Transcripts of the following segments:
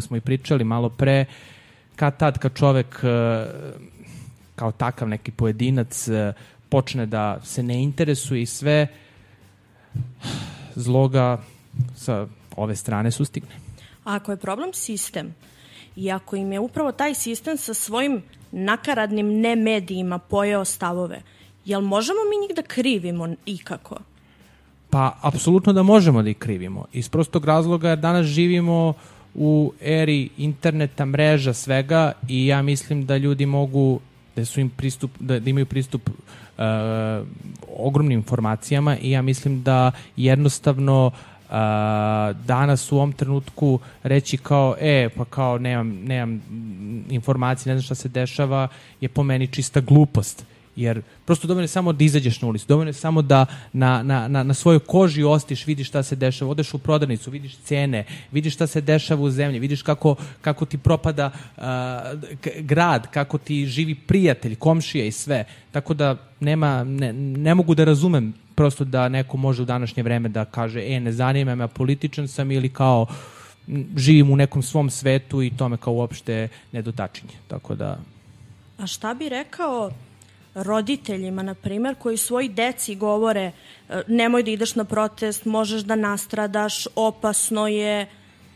smo i pričali malo pre, kad čovek kao takav neki pojedinac počne da se ne interesuje i sve, zloga sa ove strane sustigne. A ako je problem sistem i ako im je upravo taj sistem sa svojim nakaradnim nemedijima pojeo stavove, jel možemo mi njih da krivimo ikako? Pa, apsolutno da možemo da ih krivimo. Iz prostog razloga jer danas živimo u eri interneta, mreža, svega i ja mislim da ljudi mogu, da imaju pristup ogromnim informacijama i ja mislim da jednostavno danas u ovom trenutku reći kao pa kao nemam informacije, ne znam šta se dešava, je po meni čista glupost. Jer prosto dovoljno je samo da izađeš na ulicu, dovoljno je samo da na svojoj koži ostiš, vidiš šta se dešava, odeš u prodavnicu, vidiš cene, vidiš šta se dešava u zemlji, vidiš kako ti propada grad, kako ti živi prijatelj, komšija i sve. Tako da ne mogu da razumem prosto da neko može u današnje vreme da kaže ne zanima me, političan sam ili kao živim u nekom svom svetu i to me kao uopšte nedotačenje. Tako da... A šta bi rekao roditeljima, na primjer, koji svoji deci govore nemoj da ideš na protest, možeš da nastradaš, opasno je.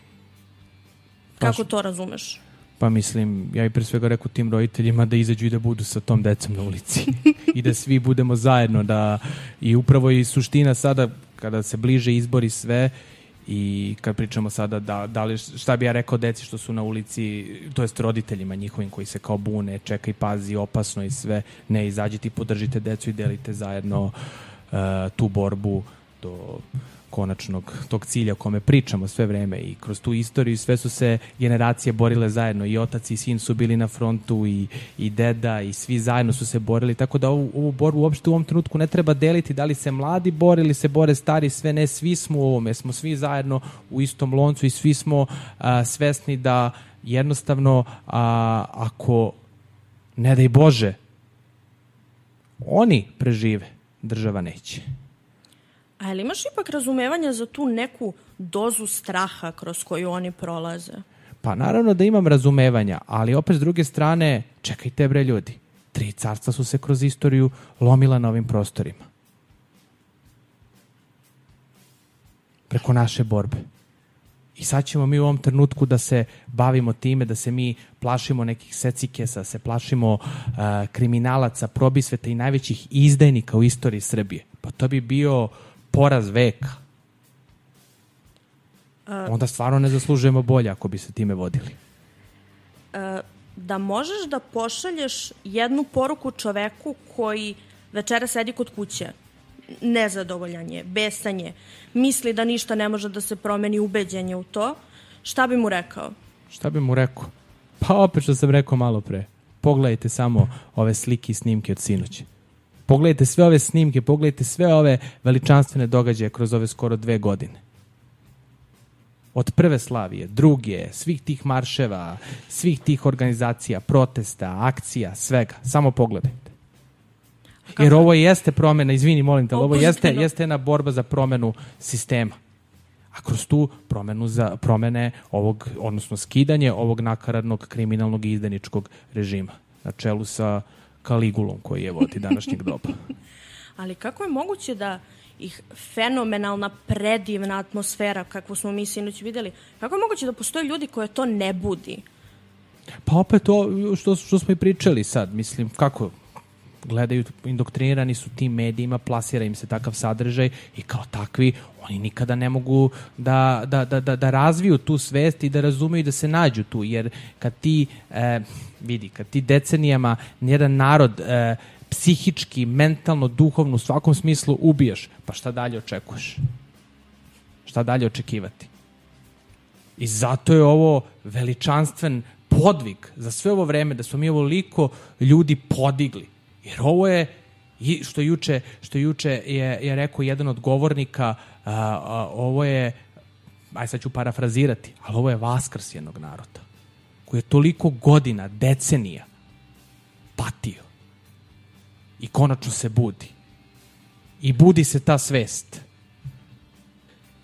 Kako to razumeš? Pa mislim, ja bih pre svega rekao tim roditeljima da izađu i da budu sa tom decom na ulici i da svi budemo zajedno. I upravo i suština sada, kada se bliže izbori sve, i kad pričamo sada da li, šta bi ja rekao deci što su na ulici, to jest roditeljima njihovim koji se kao bune, čekaj, pazi, opasno i sve, ne, izađite i podržite decu i delite zajedno tu borbu do konačnog tog cilja o kome pričamo sve vreme i kroz tu istoriju sve su se generacije borile zajedno i otac i sin su bili na frontu i deda i svi zajedno su se borili, tako da ovu borbu uopšte u ovom trenutku ne treba deliti da li se mladi bore ili se bore stari, sve ne, svi smo u ovome, smo svi zajedno u istom loncu i svi smo svesni da jednostavno ako ne daj Bože oni prežive, država neće. A jel imaš ipak razumevanja za tu neku dozu straha kroz koju oni prolaze? Pa naravno da imam razumevanja, ali opet s druge strane, čekajte bre ljudi, 3 carstva su se kroz istoriju lomila na ovim prostorima. Preko naše borbe. I sad ćemo mi u ovom trenutku da se bavimo time, da se mi plašimo nekih secikesa, se plašimo kriminalaca, probisveta i najvećih izdajnika u istoriji Srbije. Pa to bi bio poraz veka. Onda stvarno ne zaslužujemo bolje ako bi se time vodili. Da možeš da pošalješ jednu poruku čoveku koji večera sedi kod kuće, nezadovoljan je, besan je, misli da ništa ne može da se promeni, ubeđen je u to, šta bi mu rekao? Šta bi mu rekao? Pa opet što sam rekao malo pre. Pogledajte samo ove slike i snimke od sinoć. Pogledajte sve ove snimke, pogledajte sve ove veličanstvene događaje kroz ove skoro 2 godine. Od prve Slavije, druge, svih tih marševa, svih tih organizacija, protesta, akcija, svega. Samo pogledajte. Jer ovo jeste promjena, izvini, molim te, ali ovo jeste jedna borba za promjenu sistema. A kroz tu promjene ovog, odnosno skidanje ovog nakaradnog, kriminalnog i izdajničkog režima. Na čelu sa Kaligulom koji je vodi današnjeg doba. Ali kako je moguće da ih fenomenalna, predivna atmosfera, kakvu smo mi sinoć videli, kako je moguće da postoje ljudi koje to ne budi? Pa opet to što smo i pričali sad, mislim, kako gledaju, indoktrinirani su tim medijima, plasira im se takav sadržaj i kao takvi oni nikada ne mogu da razviju tu svest i da razumeju da se nađu tu, jer kad ti kad ti decenijama jedan narod psihički, mentalno, duhovno, u svakom smislu ubijaš, pa šta dalje očekuješ? Šta dalje očekivati? I zato je ovo veličanstven podvig za sve ovo vreme, da smo mi ovoliko ljudi podigli. Jer ovo je, što juče je rekao jedan od govornika, ovo je, sad ću parafrazirati, ali ovo je vaskrs jednog naroda, koji je toliko godina, decenija patio. I konačno se budi. I budi se ta svest.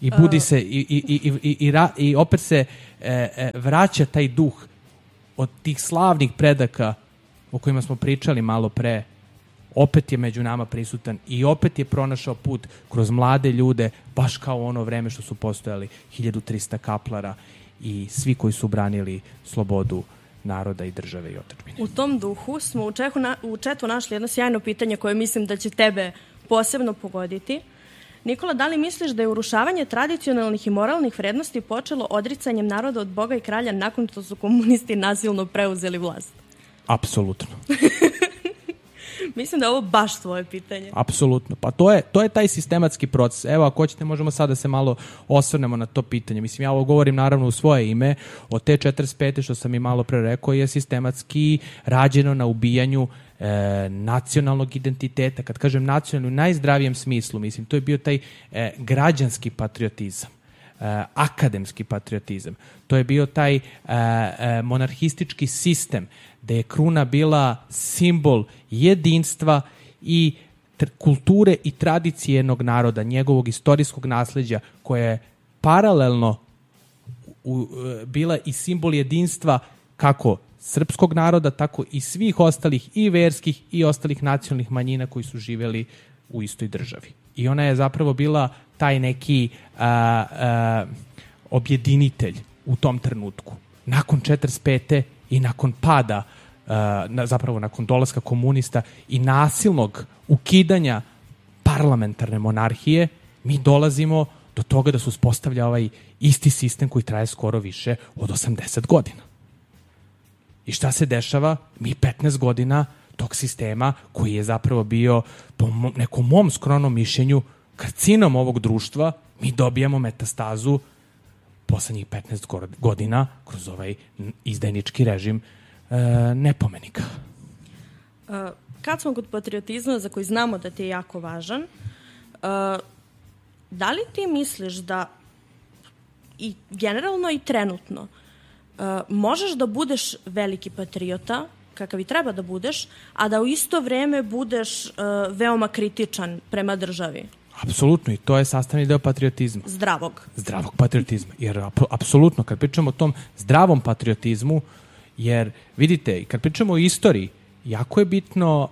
I budi se i opet se vraća taj duh od tih slavnih predaka o kojima smo pričali malo pre, opet je među nama prisutan i opet je pronašao put kroz mlade ljude, baš kao ono vreme što su postojali 1300 kaplara i svi koji su branili slobodu naroda i države i otadžbine. U tom duhu smo u četu našli jedno sjajno pitanje koje mislim da će tebe posebno pogoditi. Nikola, da li misliš da je urušavanje tradicionalnih i moralnih vrednosti počelo odricanjem naroda od Boga i kralja nakon što su komunisti nasilno preuzeli vlast? Apsolutno. Mislim da je ovo baš tvoje pitanje. Apsolutno. Pa to je taj sistematski proces. Evo, ako hoćete, možemo sad da se malo osvrnemo na to pitanje. Mislim, ja ovo govorim naravno u svoje ime. Od te 45. što sam i malo pre rekao je sistematski rađeno na ubijanju nacionalnog identiteta. Kad kažem nacionalni u najzdravijem smislu, mislim, to je bio taj građanski patriotizam. Akademski patriotizam. To je bio taj monarhistički sistem gde je kruna bila simbol jedinstva i kulture i tradicije jednog naroda, njegovog istorijskog nasleđa, koje je paralelno bila i simbol jedinstva kako srpskog naroda, tako i svih ostalih i verskih i ostalih nacionalnih manjina koji su živjeli u istoj državi. I ona je zapravo bila taj neki objedinitelj u tom trenutku. Nakon 45. i nakon pada, zapravo nakon dolaska komunista i nasilnog ukidanja parlamentarne monarhije, mi dolazimo do toga da se uspostavlja ovaj isti sistem koji traje skoro više od 80 godina. I šta se dešava? Mi 15 godina tog sistema koji je zapravo bio, po nekom mom skromnom mišljenju, karcinom ovog društva, mi dobijamo metastazu poslednjih 15 godina kroz ovaj izdajnički režim nepomenika. Kad smo kod patriotizma, za koji znamo da ti je jako važan, da li ti misliš da i generalno i trenutno možeš da budeš veliki patriota, kakav i treba da budeš, a da u isto vreme budeš veoma kritičan prema državi? Apsolutno, i to je sastavni deo patriotizma. Zdravog patriotizma. Jer apsolutno, kad pričamo o tom zdravom patriotizmu, jer vidite, kad pričamo o istoriji, jako je bitno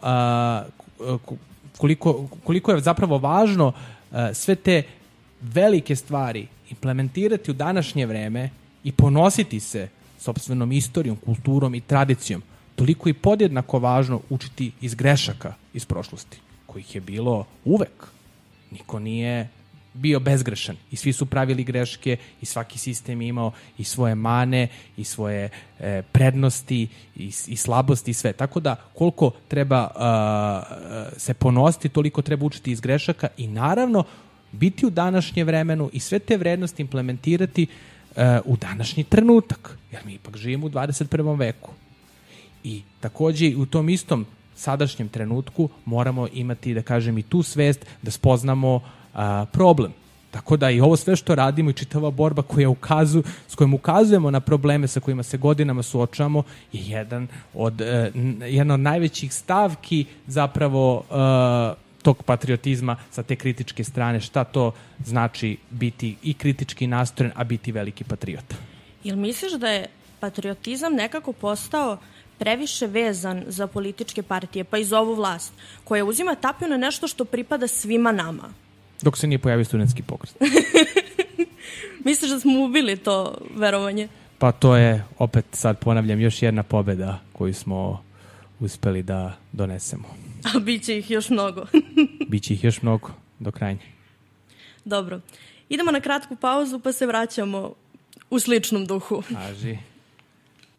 koliko je zapravo važno sve te velike stvari implementirati u današnje vreme i ponositi se sopstvenom istorijom, kulturom i tradicijom. Toliko i podjednako važno učiti iz grešaka iz prošlosti, kojih je bilo uvek. Niko nije bio bezgrešan i svi su pravili greške i svaki sistem je imao i svoje mane i svoje prednosti i slabosti i sve. Tako da koliko treba se ponositi, toliko treba učiti iz grešaka i naravno biti u današnje vremenu i sve te vrednosti implementirati u današnji trenutak. Jer mi ipak živimo u 21. veku. I takođe u tom istom sadašnjem trenutku moramo imati, da kažem, i tu svest da spoznamo problem. Tako da i ovo sve što radimo i čitava borba s kojom ukazujemo na probleme sa kojima se godinama suočavamo je jedna od najvećih stavki zapravo tog patriotizma sa te kritičke strane. Šta to znači biti i kritički nastrojen, a biti veliki patriota? Jel misliš da je patriotizam nekako postao previše vezan za političke partije, pa i za ovu vlast, koja uzima tapiju na nešto što pripada svima nama? Dok se nije pojavio studentski pokret. Misliš da smo ubili to verovanje? Pa to je, opet sad ponavljam, još jedna pobeda koju smo uspeli da donesemo. A bit će ih još mnogo. Biće ih još mnogo do krajnje. Dobro. Idemo na kratku pauzu pa se vraćamo u sličnom duhu. Važi.